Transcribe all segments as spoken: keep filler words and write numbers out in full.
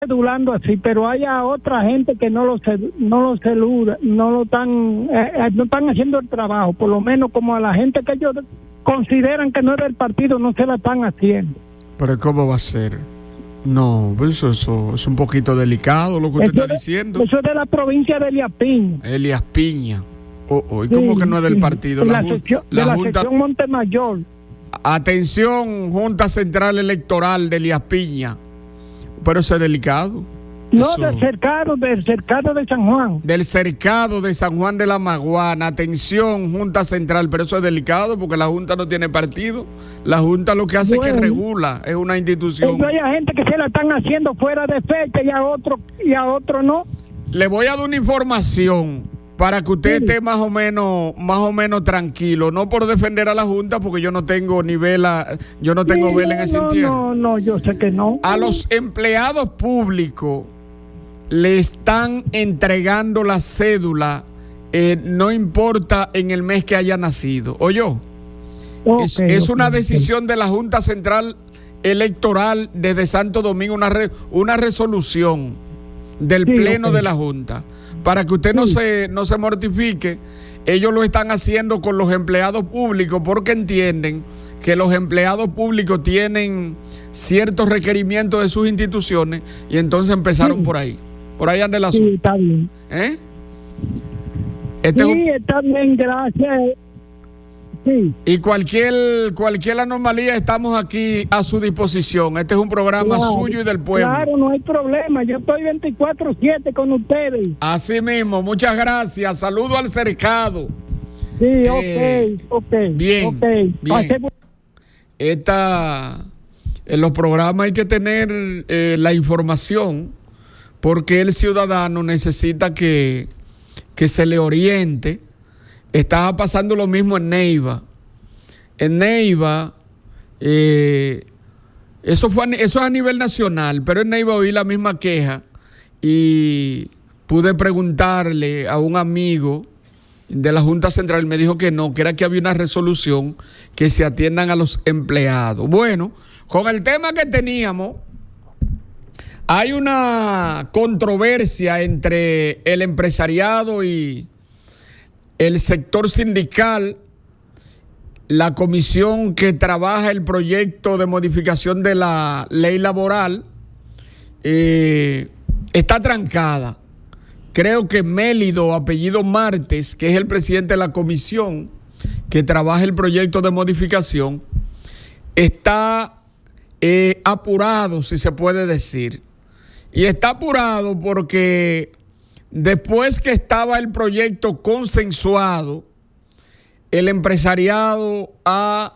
cedulando así, pero hay a otra gente que no lo cedu- no lo celuda, no lo están, eh, eh, no están haciendo el trabajo, por lo menos como a la gente que ellos consideran que no es del partido, no se la están haciendo. Pero ¿cómo va a ser? No, pues eso, eso es un poquito delicado lo que usted Eso está de- diciendo. Eso es de la provincia de Elías Piña. Elías Piña. Oh, oh, ¿y cómo Sí, que no es del sí. partido? De la, jun- sección, la de la Junta, sección Montemayor. atención, Junta Central Electoral de Elías Piña. Pero eso es delicado. No, Eso- del cercado, del cercado de San Juan. Del cercado de San Juan de la Maguana. Atención, Junta Central, pero eso es delicado porque la Junta no tiene partido. La Junta lo que hace Bueno. es que regula, es una institución. Entonces hay gente que se la están haciendo fuera de fecha y a otro y a otro no. Le voy a dar una información para que usted Sí. esté más o menos, más o menos tranquilo, no por defender a la Junta, porque yo no tengo ni vela, yo no tengo Sí, vela en ese no, entierro. no, no, yo sé que no. A los empleados públicos le están entregando la cédula, eh, no importa en el mes que haya nacido. ¿Oyó? Ok, es es ok, una ok. decisión de la Junta Central Electoral desde Santo Domingo, una, re- una resolución del Sí, Pleno ok. de la Junta. Para que usted no Sí. se, no se mortifique, ellos lo están haciendo con los empleados públicos porque entienden que los empleados públicos tienen ciertos requerimientos de sus instituciones y entonces empezaron Sí. por ahí. Por ahí anda el Sí, asunto. está bien. ¿Eh? Este es un- Sí, está bien, gracias. Sí, Y cualquier, cualquier anomalía estamos aquí a su disposición. Este es un programa claro, suyo y del pueblo. Claro, no hay problema. Yo estoy veinticuatro siete con ustedes. Así mismo, muchas gracias. Saludo al cercado. Sí, Eh, ok, ok. bien, ok. bien. Pase bu- Esta, en los programas hay que tener eh, la información porque el ciudadano necesita que, que se le oriente. Estaba pasando lo mismo en Neiva. En Neiva, eh, eso, fue, a- eso es a nivel nacional, pero en Neiva oí la misma queja y pude preguntarle a un amigo de la Junta Central, me dijo que no, que era que había una resolución que se atiendan a los empleados. Bueno, con el tema que teníamos, hay una controversia entre el empresariado y el sector sindical. La comisión que trabaja el proyecto de modificación de la ley laboral eh, está trancada. Creo que Mélido, apellido Martes, que es el presidente de la comisión que trabaja el proyecto de modificación, está eh, apurado, si se puede decir. Y está apurado porque después que estaba el proyecto consensuado, el empresariado ha,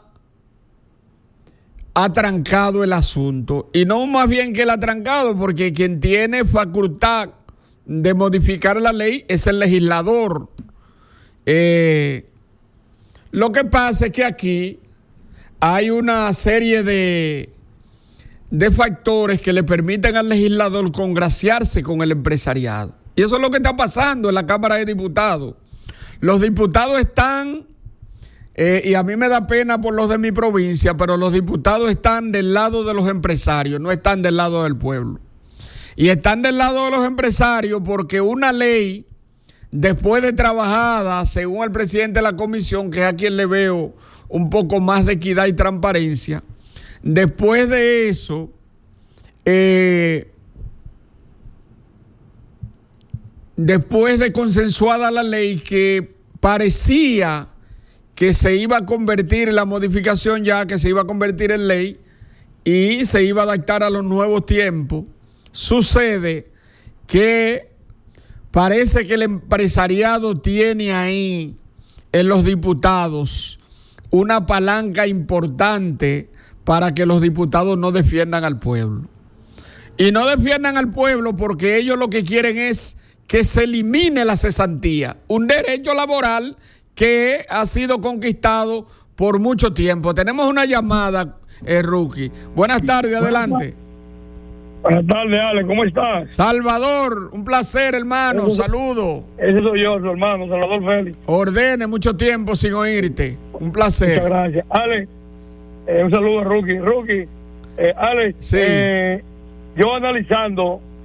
ha trancado el asunto. Y no más bien que él ha trancado, porque quien tiene facultad de modificar la ley es el legislador. Eh, lo que pasa es que aquí hay una serie de, de factores que le permiten al legislador congraciarse con el empresariado. Y eso es lo que está pasando en la Cámara de Diputados. Los diputados están, eh, y a mí me da pena por los de mi provincia, pero los diputados están del lado de los empresarios, no están del lado del pueblo. Y están del lado de los empresarios porque una ley, después de trabajada, según el presidente de la comisión, que es a quien le veo un poco más de equidad y transparencia, después de eso, eh, después de consensuada la ley, que parecía que se iba a convertir en la modificación ya, que se iba a convertir en ley y se iba a adaptar a los nuevos tiempos, sucede que parece que el empresariado tiene ahí en los diputados una palanca importante para que los diputados no defiendan al pueblo. Y no defiendan al pueblo porque ellos lo que quieren es que se elimine la cesantía, un derecho laboral que ha sido conquistado por mucho tiempo. Tenemos una llamada, eh, Rookie. Buenas tardes, adelante. Buenas tardes, Ale, ¿cómo estás? Salvador, un placer, hermano, Eso- saludo. Ese soy yo, su hermano, Salvador Félix. Ordene, mucho tiempo sin oírte. Un Muchas placer. gracias. Ale, eh, un saludo a Rookie. Rookie, eh, Ale, Sí. eh, yo analizando